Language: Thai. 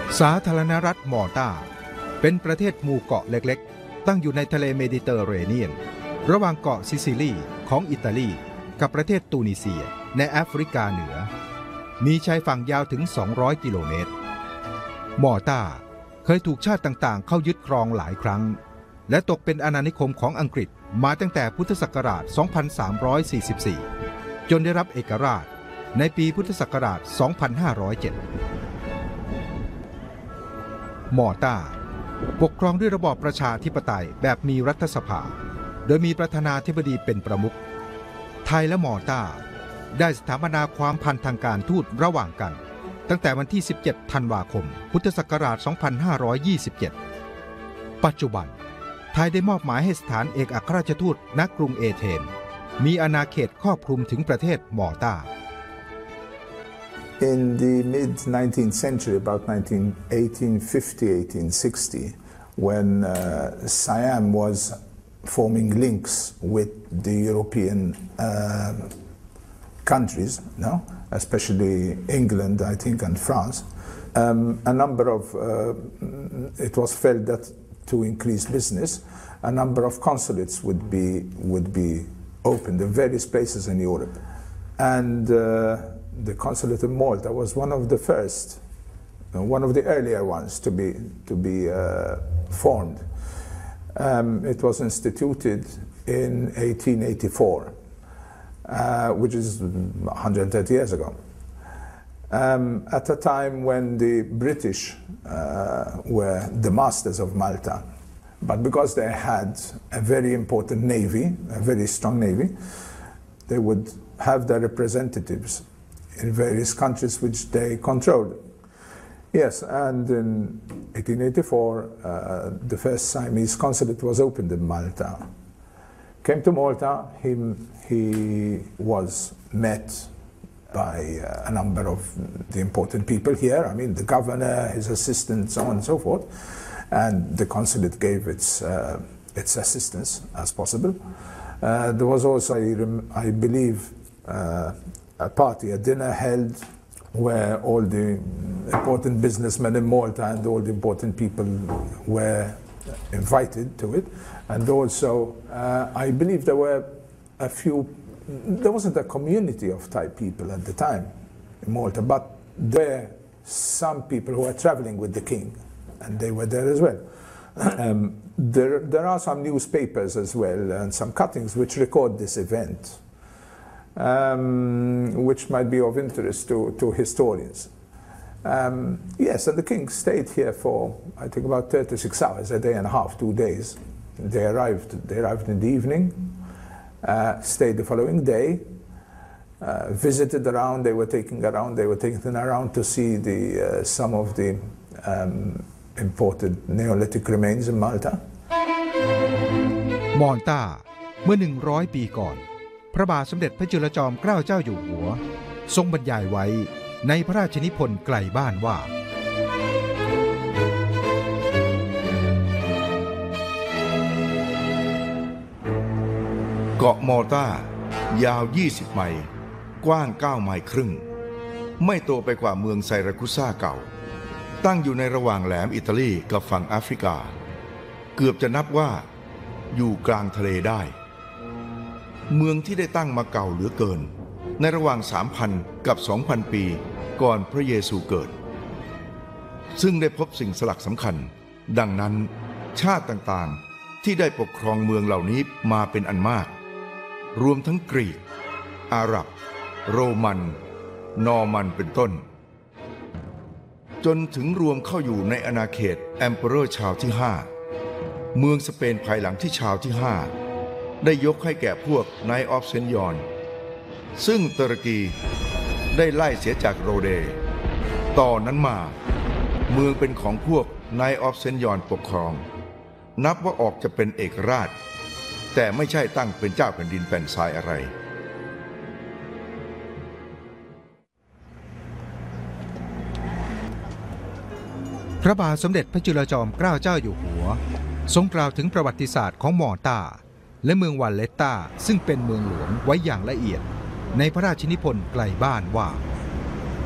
สาธารณรัฐมอลตาเป็นประเทศหมู่เกาะเล็กๆตั้งอยู่ในทะเลเมดิเตอร์เรเนียนระหว่างเกาะซิซิลีของอิตาลีกับประเทศตูนิเซียในแอฟริกาเหนือมีชายฝั่งยาวถึง200กิโลเมตรมอลตาเคยถูกชาติต่างๆเข้ายึดครองหลายครั้งและตกเป็นอาณานิคมของอังกฤษมาตั้งแต่พุทธศักราช 2344 จนได้รับเอกราชในปีพุทธศักราช 2507 มอลตาปกครองด้วยระบอบประชาธิปไตยแบบมีรัฐสภาโดยมีประธานาธิบดีเป็นประมุขไทยและมอลตาได้สถาปนาความพันทางการทูตระหว่างกันตั้งแต่วันที่ 17 ธันวาคม พุทธศักราช 2527 ปัจจุบันไทยได้มอบหมายให้สถานเอกอัครราชทูตณกรุงเอเธนส์มีอาณาเขตครอบคลุมถึงประเทศมอลตา In the mid-19th century, about 1850-1860, when Siam was forming links with the European countries, no? Especially England, I think, and France, a number of, it was felt that to increase business, a number of consulates would be opened in various places in Europe. And the consulate in Malta was one of the first, one of the earlier ones to be formed. It was instituted in 1884, which is 130 years ago. At a time when the British were the masters of Malta, but because they had a very important navy, a very strong navy, they would have their representatives in various countries which they controlled. Yes, and in 1884, the first Siamese consulate was opened in Malta. Came to Malta, he was met by a number of the important people here, I mean the governor, his assistant, so on and so forth, and the consulate gave its assistance as possible. There was also, I believe, a party, a dinner held where all the important businessmen in Malta and all the important people were invited to it. And also, I believe there were a few, there wasn't a community of Thai people at the time in Malta, but there were some people who were traveling with the king, and they were there as well. There are some newspapers as well and some cuttings which record this event, which might be of interest to historians. Yes, and the king stayed here for, I think, about 36 hours, a day and a half, 2 days. They arrived in the evening, stayed the following day, visited around, they were taken around to see some of the imported Neolithic remains in Malta. มอลตาเมื่อ100 ปีก่อนพระบาทสมเด็จพระจุลจอมเกล้าเจ้าอยู่หัวทรงบรรยายไว้ในพระราชนิพนธ์ไกลบ้านว่าเกาะมอลตายาว20ไมล์กว้าง9ไมล์ครึ่งไม่โตไปกว่าเมืองไซราคุซ่าเก่าตั้งอยู่ในระหว่างแหลมอิตาลีกับฝั่งแอฟริกาเกือบจะนับว่าอยู่กลางทะเลได้เมืองที่ได้ตั้งมาเก่าเหลือเกินในระหว่าง 3,000 กับ 2,000 ปีก่อนพระเยซูเกิดซึ่งได้พบสิ่งสลักสำคัญดังนั้นชาติต่างๆที่ได้ปกครองเมืองเหล่านี้มาเป็นอันมากรวมทั้งกรีกอาหรับโรมันนอร์มันเป็นต้นจนถึงรวมเข้าอยู่ในอาณาเขตแอมเปอเรอร์ชาวที่ 5เมืองสเปนภายหลังที่ชาวที่ 5ได้ยกให้แก่พวกไนท์ออฟเซนยอนซึ่งตุรกีได้ไล่เสียจากโรเดต่อนนั้นมาเมืองเป็นของพวกไนท์ออฟเซนยอนปกครองนับว่าออกจะเป็นเอกราชแต่ไม่ใช่ตั้งเป็นเจ้าแผ่นดินแผ่นทรายอะไรพระบาทสมเด็จพระจุลจอมเกล้าเจ้าอยู่หัวทรงกล่าวถึงประวัติศาสตร์ของมอลตาและเมืองวัลเลตตาซึ่งเป็นเมืองหลวงไว้อย่างละเอียดในพระราชนิพนธ์ไกลบ้านว่า